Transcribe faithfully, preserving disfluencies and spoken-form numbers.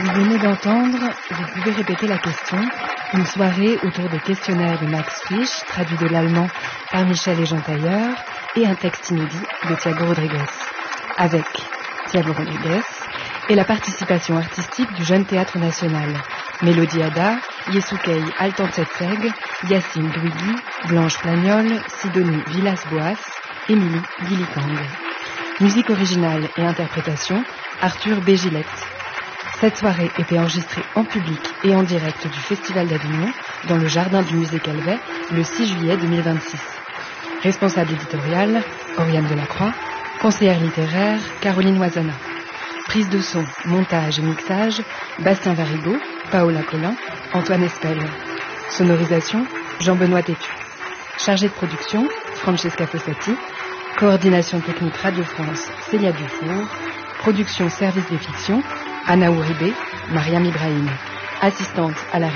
Vous venez d'entendre, vous pouvez répéter la question, une soirée autour des questionnaires de Max Frisch, traduit de l'allemand par Michel et Jean Tailleur, et un texte inédit de Thiago Rodriguez. Avec Thiago Rodriguez et la participation artistique du Jeune Théâtre National. Mélodie Ada, Yesukei Altantsetseg, Yacine Douilly, Blanche Plagnol, Sidonie Villas-Boas, Émilie Guilicang. Musique originale et interprétation, Arthur B. Gillette. Cette soirée était enregistrée en public et en direct du Festival d'Avignon dans le jardin du musée Calvet le six juillet deux mille vingt-six. Responsable éditoriale, Oriane Delacroix. Conseillère littéraire, Caroline Oisana. Prise de son, montage et mixage, Bastien Varigo, Paola Collin, Antoine Espel. Sonorisation, Jean-Benoît Tétu. Chargé de production, Francesca Fossati. Coordination technique Radio France, Célia Dufour. Production service des fictions, Anna Ouribé, Mariam Ibrahim. Assistante à la